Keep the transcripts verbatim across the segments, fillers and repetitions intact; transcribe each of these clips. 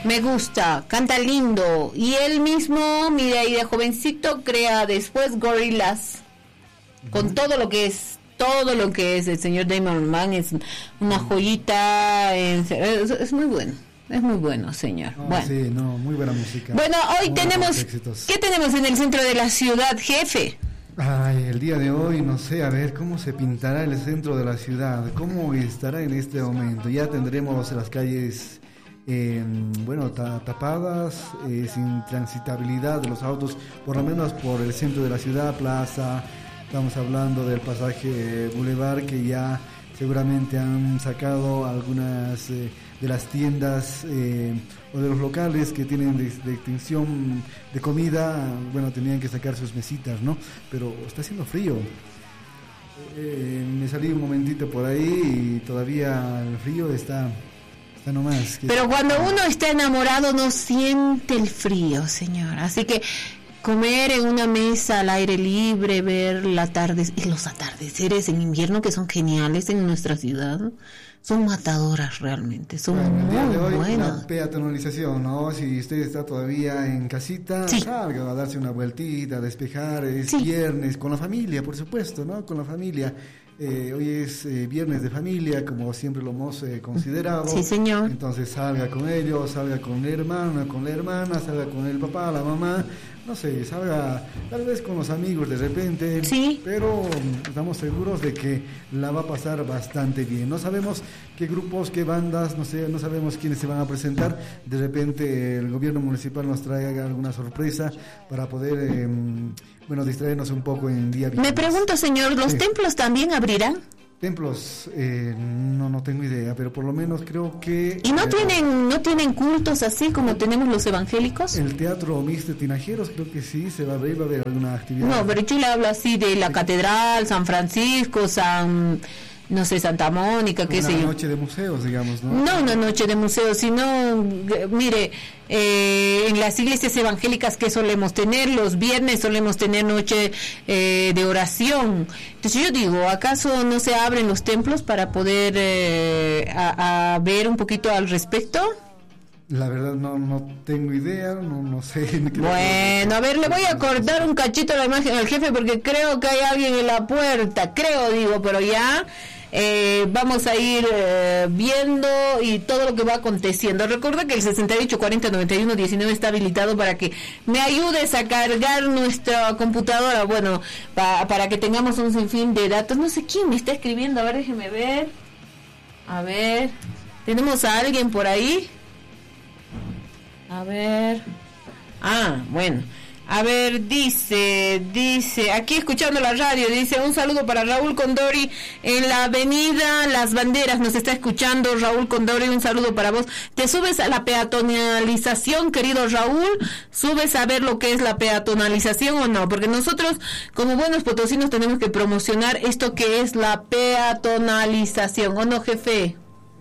Me gusta, canta lindo. Y él mismo, mira, y de jovencito crea después Gorillaz. Uh-huh. Con todo lo que es, todo lo que es el señor Damon Albarn es una joyita. En, es, es muy bueno. Es muy bueno, señor. Oh, bueno. Sí, no, muy buena música. Bueno, hoy muy tenemos... ¿Qué tenemos en el centro de la ciudad, jefe? Ay, el día de hoy, no sé, a ver cómo se pintará el centro de la ciudad, cómo estará en este momento. Ya tendremos las calles, eh, bueno, ta- tapadas, eh, sin transitabilidad de los autos, por lo menos por el centro de la ciudad, plaza. Estamos hablando del pasaje Boulevard, que ya seguramente han sacado algunas eh, de las tiendas eh, o de los locales que tienen de, de extinción de comida. Bueno, tenían que sacar sus mesitas, ¿no? Pero está haciendo frío. Eh, me salí un momentito por ahí y todavía el frío está, está nomás. Que Pero cuando uno está enamorado no siente el frío, señor. Así que comer en una mesa al aire libre, ver la tarde y los atardeceres en invierno que son geniales en nuestra ciudad, son matadoras realmente, son bueno, el día muy de hoy, buenas. la peatonalización, ¿no? Si usted está todavía en casita, Sí. salga a darse una vueltita, a despejar, es Sí. viernes, con la familia, por supuesto, ¿no? Con la familia. Eh, hoy es eh, viernes de familia, como siempre lo hemos eh, considerado. Sí, señor. Entonces salga con ellos, salga con el hermano, con la hermana, salga con el papá, la mamá, no sé, salga tal vez con los amigos de repente. Sí. Pero mm, estamos seguros de que la va a pasar bastante bien. No sabemos qué grupos, qué bandas, no sé, no sabemos quiénes se van a presentar. De repente el gobierno municipal nos traiga alguna sorpresa para poder, eh, bueno, distraernos un poco en día viernes. Me pregunto, señor, ¿los Sí. templos también abrirán? Templos, eh, no, no tengo idea, pero por lo menos creo que... ¿Y no eh, tienen no tienen cultos así como tenemos los evangélicos? El Teatro Mixto de Tinajeros, creo que sí, se va a abrir, va a haber alguna actividad. No, pero yo le hablo así de la catedral, San Francisco, San... no sé, Santa Mónica, qué Una sé yo. noche de museos, digamos, ¿no? No una noche de museo, sino, eh, mire, eh, en las iglesias evangélicas que solemos tener, los viernes solemos tener noche eh, de oración. Entonces yo digo, ¿acaso no se abren los templos para poder eh, a, a ver un poquito al respecto? La verdad no, no tengo idea, no, no sé. Bueno, a ver, le voy a cortar un cachito la imagen al jefe porque creo que hay alguien en la puerta, creo, digo, pero ya eh, vamos a ir eh, viendo y todo lo que va aconteciendo. Recuerda que el sesenta y ocho cuarenta noventa y uno diecinueve está habilitado para que me ayudes a cargar nuestra computadora, bueno, pa, para que tengamos un sinfín de datos. No sé quién me está escribiendo, a ver, déjeme ver. A ver, ¿tenemos a alguien por ahí? A ver. Ah, bueno. A ver, dice, dice, aquí escuchando la radio, dice, un saludo para Raúl Condori en la avenida Las Banderas, nos está escuchando Raúl Condori, un saludo para vos. ¿Te subes a la peatonalización, querido Raúl? ¿Subes a ver lo que es la peatonalización o no? Porque nosotros, como buenos potosinos, tenemos que promocionar esto que es la peatonalización, ¿o no, jefe?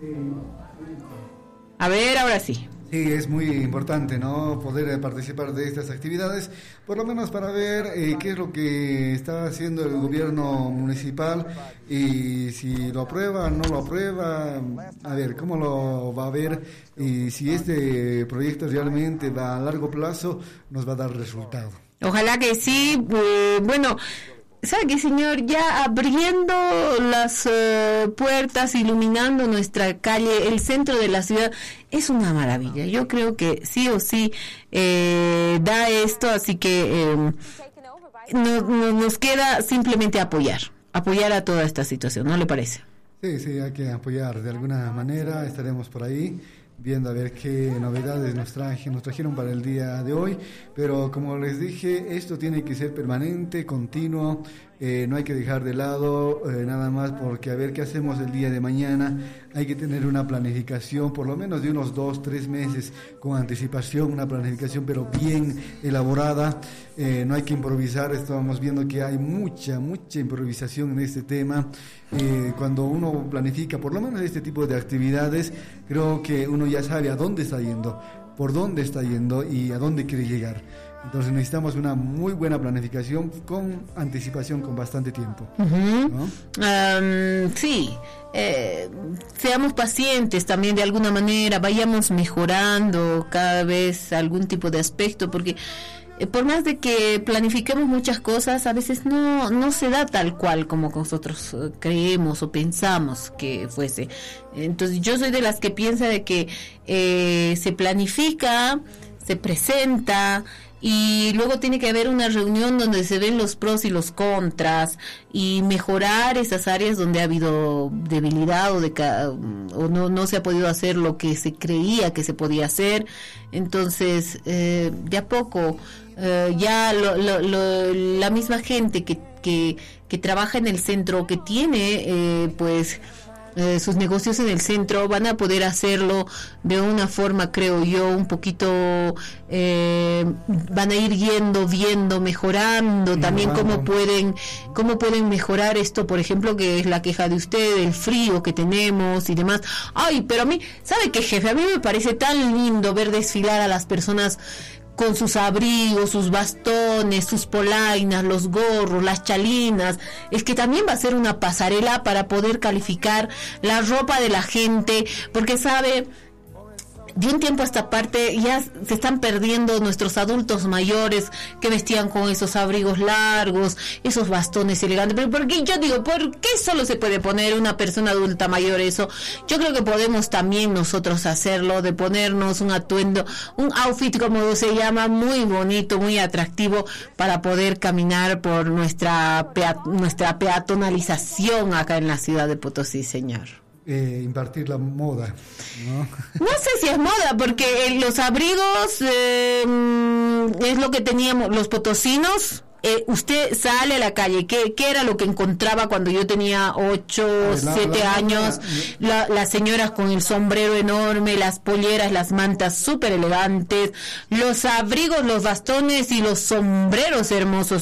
A ver, ahora sí. Sí, es muy importante, ¿no? Poder participar de estas actividades, por lo menos para ver eh, qué es lo que está haciendo el gobierno municipal y si lo aprueba, no lo aprueba, a ver cómo lo va a ver y si este proyecto realmente va a largo plazo nos va a dar resultado. Ojalá que sí, eh, bueno... ¿Sabe qué, señor? Ya abriendo las uh, puertas, iluminando nuestra calle, el centro de la ciudad, es una maravilla. Yo creo que sí o sí eh, da esto, así que eh, no, no, nos queda simplemente apoyar, apoyar a toda esta situación, ¿no le parece? Sí, sí, hay que apoyar de alguna manera, estaremos por ahí viendo a ver qué novedades nos, traje, nos trajeron para el día de hoy, pero como les dije, esto tiene que ser permanente, continuo, eh, no hay que dejar de lado eh, nada más porque a ver qué hacemos el día de mañana, hay que tener una planificación por lo menos de unos dos, tres meses con anticipación, una planificación pero bien elaborada, eh, no hay que improvisar, estamos viendo que hay mucha, mucha improvisación en este tema, eh, cuando uno planifica por lo menos este tipo de actividades, creo que uno ya sabe a dónde está yendo, por dónde está yendo y a dónde quiere llegar. Entonces necesitamos una muy buena planificación con anticipación, con bastante tiempo. Uh-huh. ¿No? Um, sí, eh, seamos pacientes también de alguna manera, vayamos mejorando cada vez algún tipo de aspecto, porque eh, por más de que planifiquemos muchas cosas, a veces no, no se da tal cual como nosotros eh, creemos o pensamos que fuese. Entonces yo soy de las que piensa de que eh, se planifica, se presenta, y luego tiene que haber una reunión donde se ven los pros y los contras y mejorar esas áreas donde ha habido debilidad o, de ca- o no, no se ha podido hacer lo que se creía que se podía hacer. Entonces, eh, de a poco, eh, ya lo, lo, lo, la misma gente que, que, que trabaja en el centro, que tiene, eh, pues... Eh, sus negocios en el centro, van a poder hacerlo de una forma, creo yo, un poquito, eh, van a ir yendo, viendo, mejorando también cómo pueden, cómo pueden mejorar esto, por ejemplo, que es la queja de usted, el frío que tenemos y demás. Ay, pero a mí, ¿sabe qué, jefe? A mí me parece tan lindo ver desfilar a las personas con sus abrigos, sus bastones, sus polainas, los gorros, las chalinas. Es que también va a ser una pasarela para poder calificar la ropa de la gente, porque sabe, de un tiempo a esta parte ya se están perdiendo nuestros adultos mayores que vestían con esos abrigos largos, esos bastones elegantes. Pero porque yo digo, ¿por qué solo se puede poner una persona adulta mayor eso? Yo creo que podemos también nosotros hacerlo, de ponernos un atuendo, un outfit como se llama, muy bonito, muy atractivo, para poder caminar por nuestra pea- nuestra peatonalización acá en la ciudad de Potosí, señor. Eh, impartir la moda, ¿no? No sé si es moda, porque eh, los abrigos eh, es lo que teníamos los potosinos. Eh, usted sale a la calle, ¿qué, ¿qué era lo que encontraba cuando yo tenía ocho, siete años? La, las señoras con el sombrero enorme, las polleras, las mantas súper elegantes, los abrigos, los bastones y los sombreros hermosos.